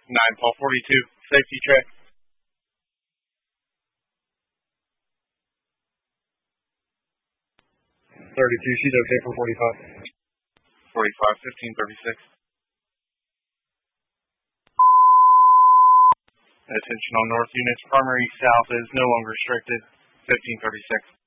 9 Paul 42, safety check. 32, she's okay for 45. 45, 1536. Attention on north units, primary south is no longer restricted, 1536.